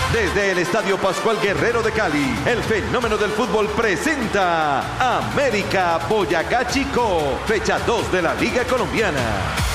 Desde el Estadio Pascual Guerrero de Cali, el fenómeno del fútbol presenta América Boyacá Chico, fecha 2 de la Liga Colombiana.